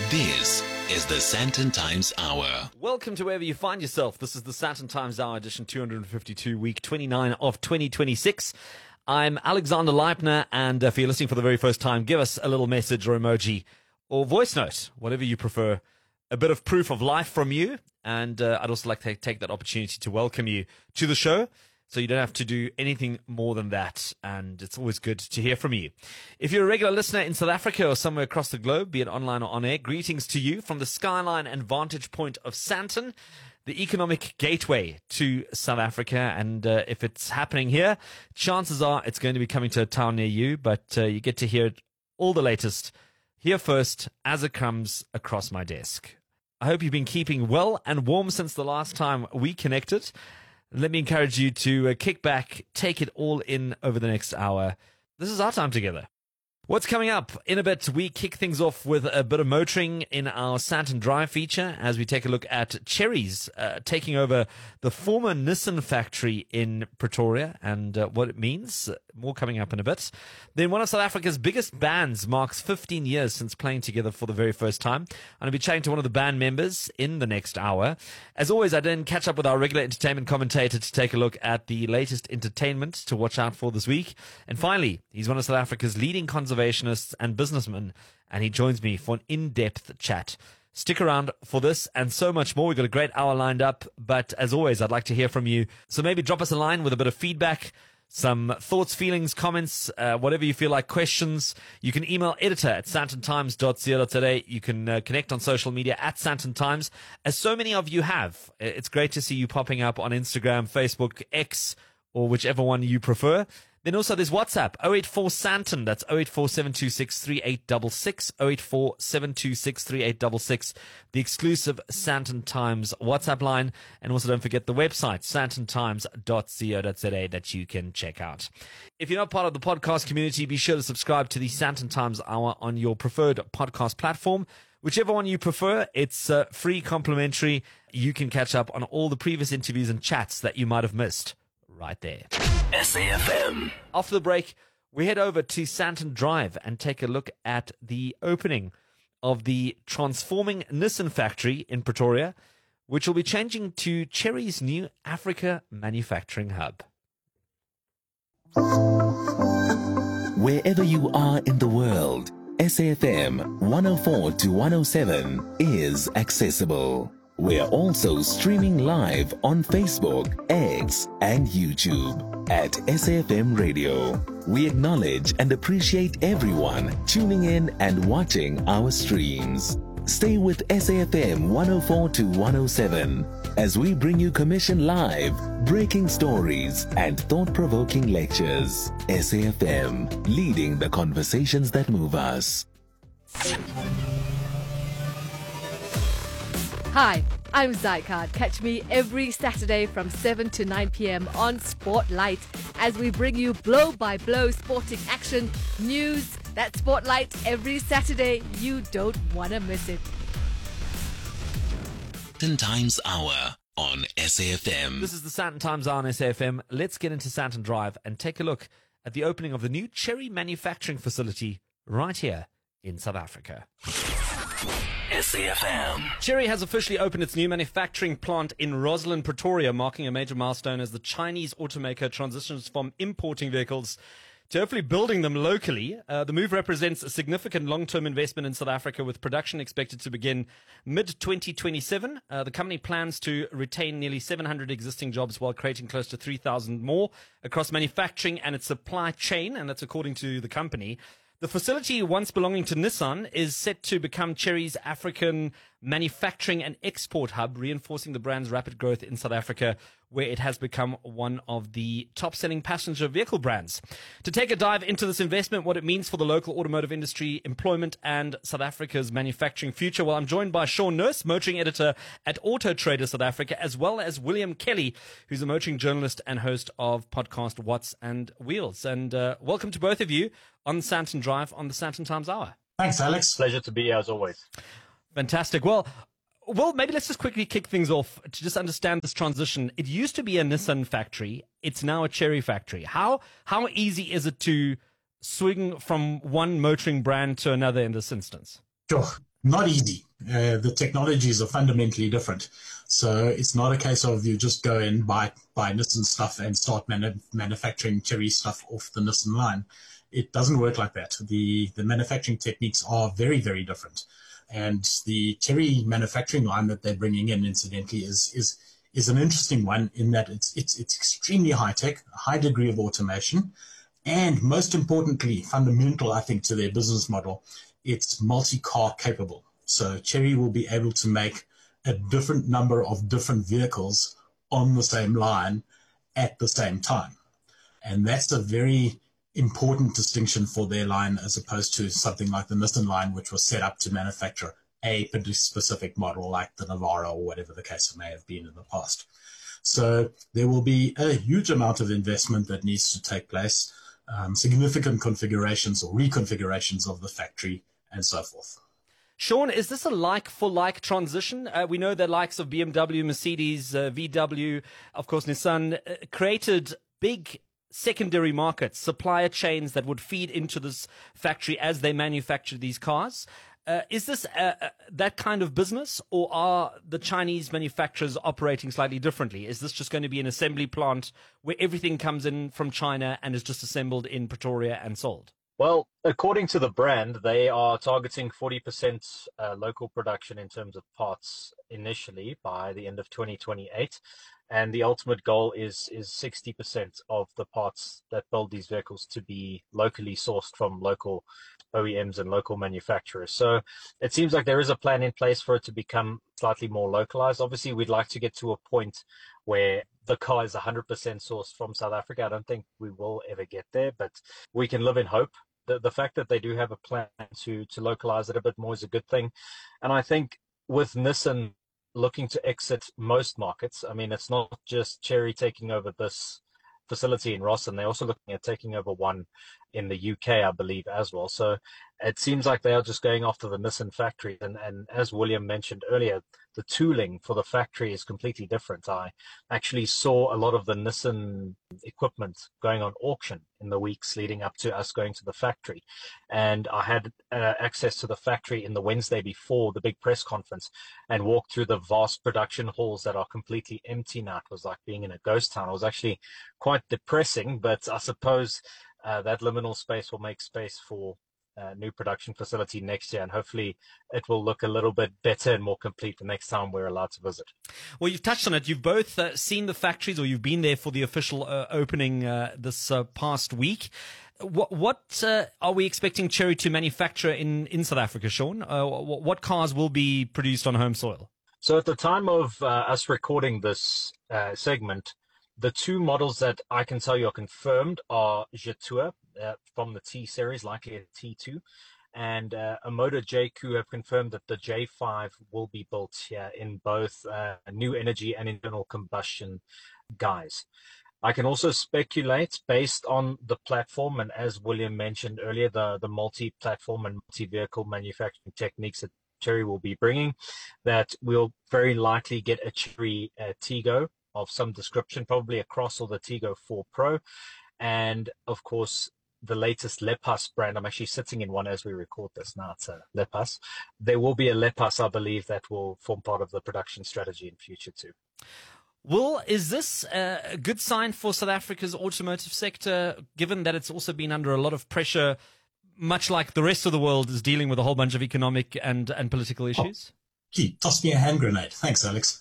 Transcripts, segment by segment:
This is the Sandton Times Hour. Welcome to wherever you find yourself. This is the Sandton Times Hour edition 252, week 29 of 2026. I'm Alexander Leipner, and if you're listening for the very first time, give us a little message or emoji or voice note, whatever you prefer. A bit of proof of life from you, and I'd also like to take that opportunity to welcome you to the show. So you don't have to do anything more than that, and it's always good to hear from you. If you're a regular listener in South Africa or somewhere across the globe, be it online or on air, greetings to you from the skyline and vantage point of Sandton, the economic gateway to South Africa. And if it's happening here, chances are it's going to be coming to a town near you, but you get to hear all the latest here first as it comes across my desk. I hope you've been keeping well and warm since the last time we connected. Let me encourage you to kick back, take it all in over the next hour. This is our time together. What's coming up? In a bit, we kick things off with a bit of motoring in our Sandton Drive feature as we take a look at Chery's taking over the former Nissan factory in Pretoria and what it means. More coming up in a bit. Then one of South Africa's biggest bands marks 15 years since playing together for the very first time. I'm going to be chatting to one of the band members in the next hour. As always, I then catch up with our regular entertainment commentator to take a look at the latest entertainment to watch out for this week. And finally, he's one of South Africa's leading conservationists and businessmen, and he joins me for an in-depth chat. Stick around for this and so much more. We've got a great hour lined up, but as always, I'd like to hear from you. So maybe drop us a line with a bit of feedback, some thoughts, feelings, comments, whatever you feel like, questions. You can email editor@sandtontimes.co.za. You can connect on social media @SandtonTimes, as so many of you have. It's great to see you popping up on Instagram, Facebook, X, or whichever one you prefer. Then also there's WhatsApp, 084 Sandton. That's 084 726 3866, 084 726 3866, the exclusive Sandton Times WhatsApp line. And also don't forget the website, sandtontimes.co.za, that you can check out. If you're not part of the podcast community, be sure to subscribe to the Sandton Times Hour on your preferred podcast platform. Whichever one you prefer, it's free, complimentary. You can catch up on all the previous interviews and chats that you might have missed right there. SAFM. After the break, we head over to Sandton Drive and take a look at the opening of the transforming Nissan factory in Pretoria, which will be changing to Chery's new Africa manufacturing hub. Wherever you are in the world, SAFM 104 to 107 is accessible. We're also streaming live on Facebook, X, and YouTube at SAFM Radio. We acknowledge and appreciate everyone tuning in and watching our streams. Stay with SAFM 104 to 107 as we bring you commission live, breaking stories, and thought-provoking lectures. SAFM, leading the conversations that move us. Hi, I'm Zycard. Catch me every Saturday from 7 to 9 p.m. on Spotlight as we bring you blow-by-blow sporting action, news. That's Spotlight every Saturday. You don't want to miss it. Sandton Times Hour on SAFM. This is the Sandton Times Hour on SAFM. Let's get into Sandton Drive and take a look at the opening of the new Chery manufacturing facility right here in South Africa. SAFM. Chery has officially opened its new manufacturing plant in Rosslyn, Pretoria, marking a major milestone as the Chinese automaker transitions from importing vehicles to hopefully building them locally. The move represents a significant long-term investment in South Africa, with production expected to begin mid-2027. The company plans to retain nearly 700 existing jobs while creating close to 3,000 more across manufacturing and its supply chain, and that's according to the company. The facility, once belonging to Nissan, is set to become Chery's African manufacturing and export hub, reinforcing the brand's rapid growth in South Africa, where it has become one of the top-selling passenger vehicle brands. To take a dive into this investment, what it means for the local automotive industry, employment, and South Africa's manufacturing future, well, I'm joined by Sean Nurse, motoring editor at Auto Trader South Africa, as well as William Kelly, who's a motoring journalist and host of podcast Watts and Wheels. And welcome to both of you on Sandton Drive on the Sandton Times Hour. Thanks, Alex. Pleasure to be here as always. Fantastic. Well, maybe let's just quickly kick things off to just understand this transition. It used to be a Nissan factory. It's now a Chery factory. How easy is it to swing from one motoring brand to another in this instance? Sure. Not easy. The technologies are fundamentally different. So it's not a case of you just go and buy Nissan stuff and start manufacturing Chery stuff off the Nissan line. It doesn't work like that. The manufacturing techniques are very, very different. And the Chery manufacturing line that they're bringing in, incidentally, is an interesting one in that it's extremely high tech, a high degree of automation, and most importantly, fundamental, I think, to their business model, it's multi-car capable. So Chery will be able to make a different number of different vehicles on the same line at the same time. And that's a very important distinction for their line as opposed to something like the Nissan line, which was set up to manufacture a specific model like the Navara or whatever the case may have been in the past. So there will be a huge amount of investment that needs to take place, significant configurations or reconfigurations of the factory and so forth. Sean, is this a like-for-like transition? We know the likes of BMW, Mercedes, VW, of course Nissan, created big secondary markets, supplier chains that would feed into this factory as they manufacture these cars. Is this that kind of business, or are the Chinese manufacturers operating slightly differently? Is this just going to be an assembly plant where everything comes in from China and is just assembled in Pretoria and sold? Well, according to the brand, they are targeting 40% local production in terms of parts initially by the end of 2028. And the ultimate goal is 60% of the parts that build these vehicles to be locally sourced from local OEMs and local manufacturers. So it seems like there is a plan in place for it to become slightly more localized. Obviously, we'd like to get to a point where the car is 100% sourced from South Africa. I don't think we will ever get there, but we can live in hope. The fact that they do have a plan to localize it a bit more is a good thing. And I think with Nissan looking to exit most markets, I mean, it's not just Chery taking over this facility in Rossum. They're also looking at taking over one in the UK, I believe, as well. So it seems like they are just going after the Nissan factory. And as William mentioned earlier, the tooling for the factory is completely different. I actually saw a lot of the Nissan equipment going on auction in the weeks leading up to us going to the factory. And I had access to the factory in the Wednesday before the big press conference and walked through the vast production halls that are completely empty now. It was like being in a ghost town. It was actually quite depressing, but I suppose that liminal space will make space for new production facility next year, and hopefully it will look a little bit better and more complete the next time we're allowed to visit. Well, you've touched on it. You've both seen the factories, or you've been there for the official opening this past week. What are we expecting Chery to manufacture in South Africa, Sean? What cars will be produced on home soil? So at the time of us recording this segment, the two models that I can tell you are confirmed are Jetour from the T series, likely a T2, and a Motor JQ have confirmed that the J5 will be built here in both new energy and internal combustion guise. I can also speculate based on the platform, and as William mentioned earlier, the multi-platform and multi-vehicle manufacturing techniques that Chery will be bringing, that we'll very likely get a Chery Tiggo of some description, probably across all the Tiggo 4 Pro, and of course the latest Lepas brand. I'm actually sitting in one as we record this now. It's a Lepas. There will be a Lepas, I believe, that will form part of the production strategy in future too. Will, is this a good sign for South Africa's automotive sector, given that it's also been under a lot of pressure, much like the rest of the world is dealing with a whole bunch of economic and political issues? Gee, toss me a hand grenade. Thanks, Alex.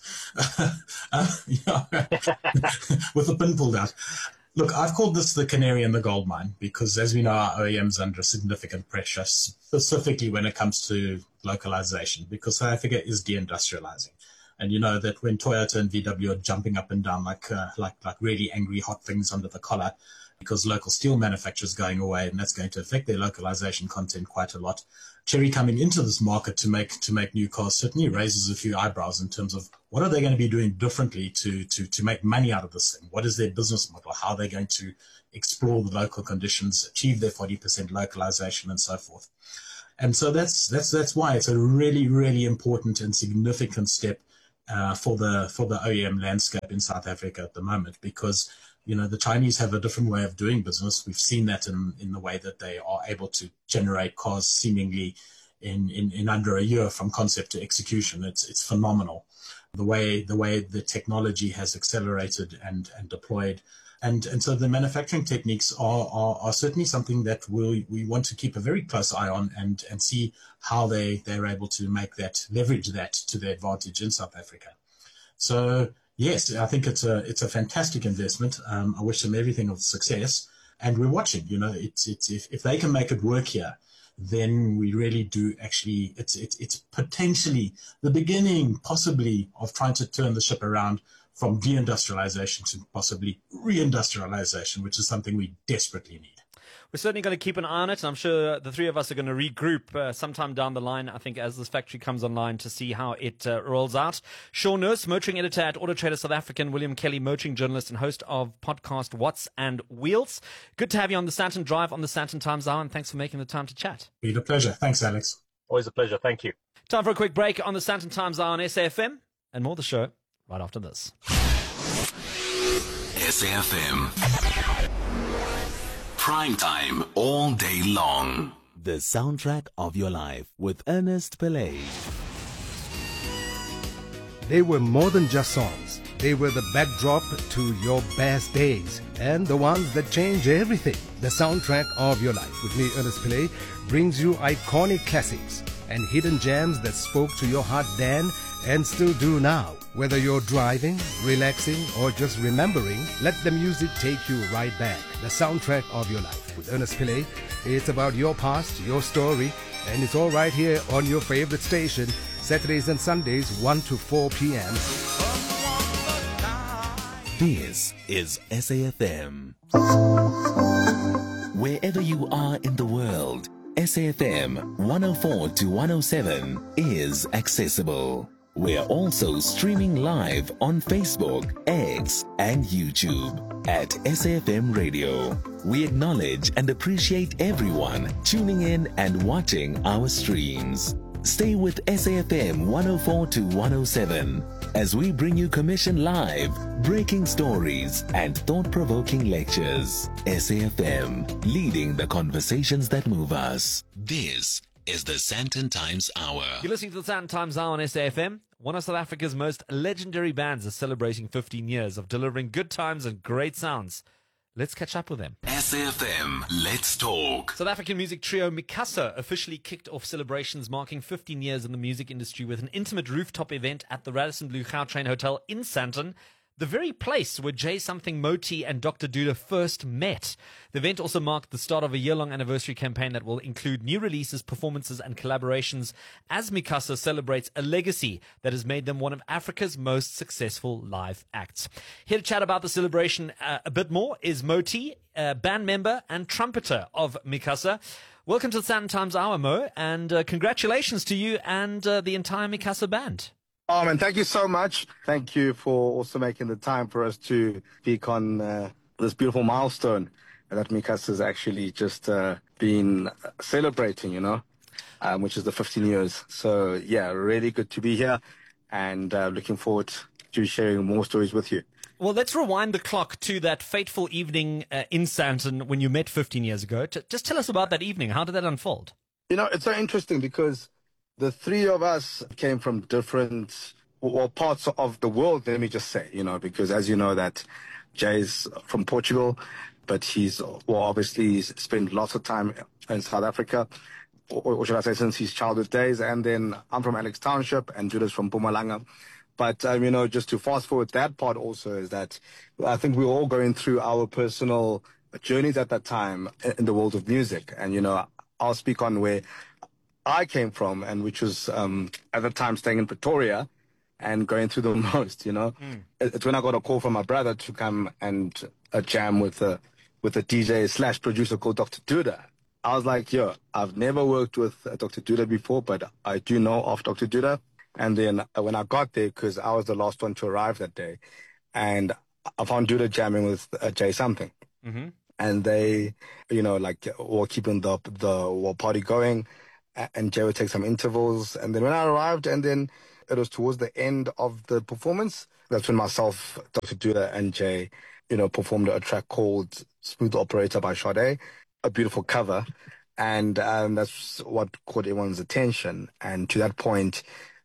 With the pin pulled out. Look, I've called this the canary in the gold mine because, as we know, our OEM's under significant pressure, specifically when it comes to localization, because South Africa is deindustrializing. And you know that when Toyota and VW are jumping up and down like really angry hot things under the collar, because local steel manufacturers going away, and that's going to affect their localization content quite a lot. Chery coming into this market to make new cars certainly raises a few eyebrows in terms of what are they going to be doing differently to make money out of this thing? What is their business model? How are they going to explore the local conditions, achieve their 40% localization, and so forth? And so that's why it's a really, really important and significant step for the OEM landscape in South Africa at the moment, because you know, the Chinese have a different way of doing business. We've seen that in the way that they are able to generate cars seemingly in under a year from concept to execution. It's phenomenal. The way the technology has accelerated and deployed. And so the manufacturing techniques are certainly something that we want to keep a very close eye on and see how they're able to leverage that to their advantage in South Africa. So yes, I think it's a fantastic investment. I wish them everything of success, and we're watching. It's if they can make it work here, then we really do actually. It's potentially the beginning, possibly, of trying to turn the ship around from deindustrialization to possibly reindustrialization, which is something we desperately need. We're certainly going to keep an eye on it. I'm sure the three of us are going to regroup sometime down the line, I think, as this factory comes online to see how it rolls out. Sean Nurse, motoring editor at Auto Trader South African, William Kelly, motoring journalist and host of podcast Watts and Wheels. Good to have you on the Sandton Drive on the Sandton Times Hour, and thanks for making the time to chat. Been a pleasure. Thanks, Alex. Always a pleasure. Thank you. Time for a quick break on the Sandton Times Hour on SAFM, and more of the show right after this. SAFM. Prime time all day long. The soundtrack of your life with Ernest Pillay. They were more than just songs. They were the backdrop to your best days and the ones that change everything. The soundtrack of your life with me, Ernest Pillay, brings you iconic classics and hidden gems that spoke to your heart then and still do now. Whether you're driving, relaxing, or just remembering, let the music take you right back. The soundtrack of your life with Ernest Pillay. It's about your past, your story, and it's all right here on your favorite station, Saturdays and Sundays, 1 to 4 p.m. This is SAFM. Wherever you are in the world, SAFM 104 to 107 is accessible. We're also streaming live on Facebook, X, and YouTube at SAFM Radio. We acknowledge and appreciate everyone tuning in and watching our streams. Stay with SAFM 104 to 107 as we bring you commission live, breaking stories, and thought-provoking lectures. SAFM, leading the conversations that move us. This is the Sandton Times Hour. You're listening to the Sandton Times Hour on SAFM. One of South Africa's most legendary bands is celebrating 15 years of delivering good times and great sounds. Let's catch up with them. SAFM, let's talk. South African music trio Mikasa officially kicked off celebrations marking 15 years in the music industry with an intimate rooftop event at the Radisson Blu Gautrain Hotel in Sandton, the very place where Jay Something Moti and Dr. Duda first met. The event also marked the start of a year-long anniversary campaign that will include new releases, performances, and collaborations as Mikasa celebrates a legacy that has made them one of Africa's most successful live acts. Here to chat about the celebration a bit more is Moti, band member and trumpeter of Mikasa. Welcome to the Sandton Times Hour, Mo, and congratulations to you and the entire Mikasa band. Oh, man, thank you so much. Thank you for also making the time for us to speak on this beautiful milestone that Mikasa has actually just been celebrating, which is the 15 years. So, yeah, really good to be here and looking forward to sharing more stories with you. Well, let's rewind the clock to that fateful evening in Sandton when you met 15 years ago. Just tell us about that evening. How did that unfold? It's so interesting because the three of us came from different parts of the world, let me just say, because as you know that Jay's from Portugal, but he's obviously spent lots of time in South Africa, or should I say since his childhood days. And then I'm from Alex Township and Judah's from Mpumalanga. But, just to fast forward that part also is that I think we were all going through our personal journeys at that time in the world of music. And, I'll speak on where I came from, and which was at the time staying in Pretoria and going through the most, It's when I got a call from my brother to come and jam with a DJ / producer called Dr. Duda. I was like, I've never worked with Dr. Duda before, but I do know of Dr. Duda. And then when I got there, because I was the last one to arrive that day, and I found Duda jamming with Jay Something. Mm-hmm. And they, were keeping the party going. And Jay would take some intervals. And then when I arrived, and then it was towards the end of the performance, that's when myself, Dr. Duda, and Jay, performed a track called Smooth Operator by Sade, a beautiful cover. And that's what caught everyone's attention. And to that point,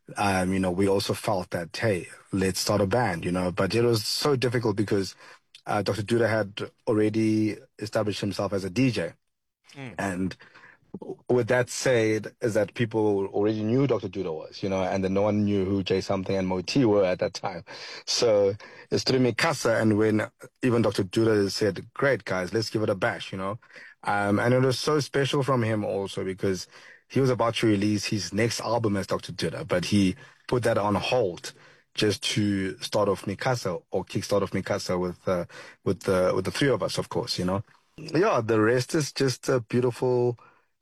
we also felt that, hey, let's start a band, but it was so difficult because Dr. Duda had already established himself as a DJ. And with that said, is that people already knew Dr. Duda was, and then no one knew who Jay Something and Moti were at that time. So it's through Mikasa, and when even Dr. Duda said, great, guys, let's give it a bash, and it was so special from him also because he was about to release his next album as Dr. Duda, but he put that on hold just to start off Mikasa, or kickstart off Mikasa with the three of us, of course, Yeah, the rest is just a beautiful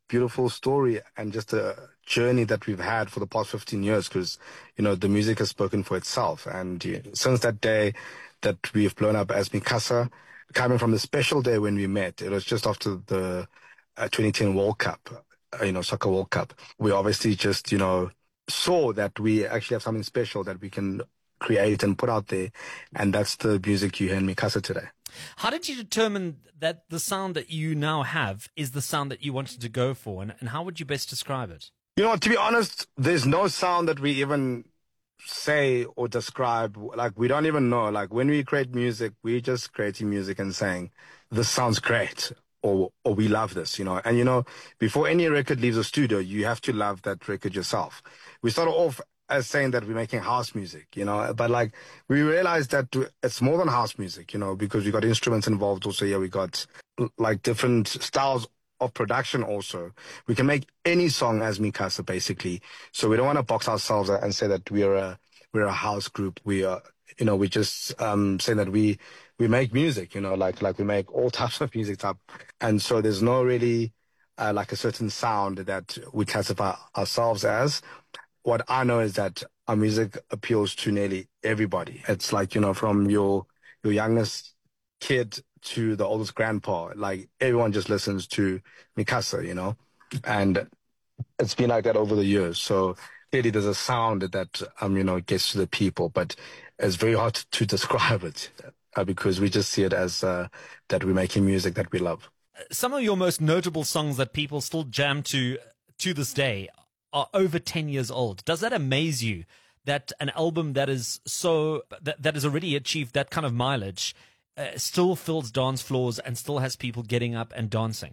story and just a journey that we've had for the past 15 years because, the music has spoken for itself. And since that day that we've blown up as Mikasa, coming from the special day when we met, it was just after the 2010 World Cup, Soccer World Cup. We obviously just, saw that we actually have something special that we can create and put out there. And that's the music you hear in Mikasa today. How did you determine that the sound that you now have is the sound that you wanted to go for, and how would you best describe it? To be honest, there's no sound that we even say or describe. Like, we don't even know. Like, when we create music, we're just creating music and saying, this sounds great, or we love this, And, before any record leaves the studio, you have to love that record yourself. We started off as saying that we're making house music, but like we realized that it's more than house music, because we got instruments involved also. Yeah, we got like different styles of production also. We can make any song as Mikasa basically. So we don't want to box ourselves and say that we're a house group. We are, we just saying that we make music, like we make all types of music type. And so there's no really like a certain sound that we classify ourselves as. What I know is that our music appeals to nearly everybody. It's like, from your youngest kid to the oldest grandpa, like everyone just listens to Mikasa, and it's been like that over the years. So clearly there's a sound that, gets to the people, but it's very hard to describe it because we just see it as that we're making music that we love. Some of your most notable songs that people still jam to this day are over 10 years old. Does that amaze you that an album that is that has already achieved that kind of mileage still fills dance floors and still has people getting up and dancing?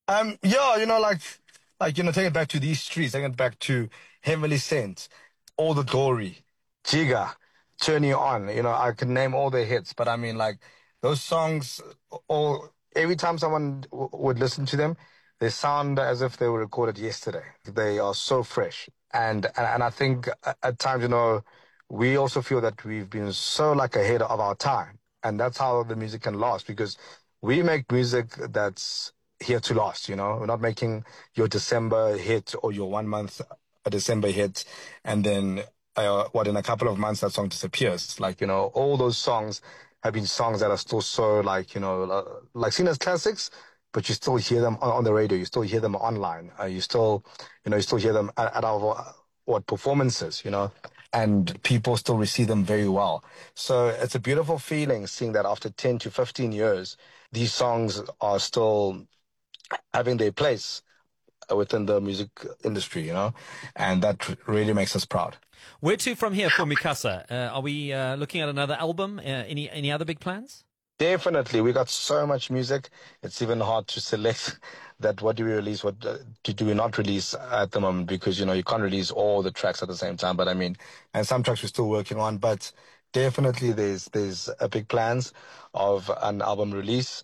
Take it back to these streets, take it back to Heavenly Sent, All the Glory, Jiga, Turn You On. I could name all their hits, but I mean, like, those songs, every time someone would listen to them, they sound as if they were recorded yesterday. They are so fresh. And I think at times, we also feel that we've been so like ahead of our time. And that's how the music can last, because we make music that's here to last, We're not making your December hit or your 1 month a December hit and then in a couple of months that song disappears. Like, all those songs have been songs that are still so like, like seen as classics, but you still hear them on the radio. You still hear them online. You still hear them at our performances, and people still receive them very well. So it's a beautiful feeling seeing that after 10 to 15 years, these songs are still having their place within the music industry, and that really makes us proud. Where to from here for Mikasa? Are we looking at another album? Any other big plans? Definitely. We got so much music. It's even hard to select that what do we release, what do we not release at the moment, because, you can't release all the tracks at the same time. But I mean, and some tracks we're still working on, but definitely there's a big plans of an album release.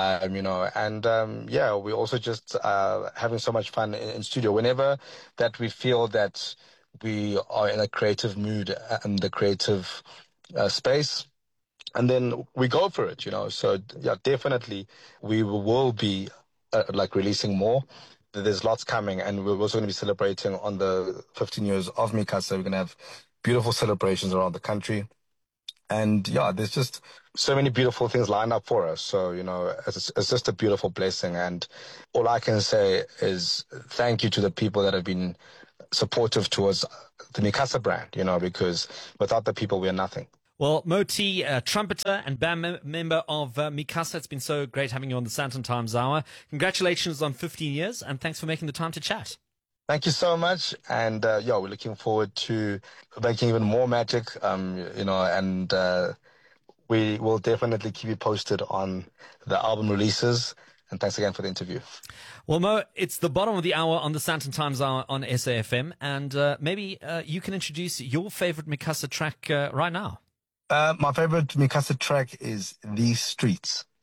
We're also just having so much fun in studio. Whenever that we feel that we are in a creative mood and the creative space, and then we go for it, So, yeah, definitely we will be releasing more. There's lots coming, and we're also going to be celebrating on the 15 years of Mikasa. We're going to have beautiful celebrations around the country. And yeah, there's just so many beautiful things lined up for us. So, it's just a beautiful blessing. And all I can say is thank you to the people that have been supportive towards the Mikasa brand, because without the people, we're nothing. Well, Moti, trumpeter and band member of Mikasa, it's been so great having you on the Sandton Times Hour. Congratulations on 15 years, and thanks for making the time to chat. Thank you so much. And we're looking forward to making even more magic, and we will definitely keep you posted on the album releases. And thanks again for the interview. Well, Mo, it's the bottom of the hour on the Sandton Times Hour on SAFM, and maybe you can introduce your favorite Mikasa track right now. My favorite Mikasa track is These Streets.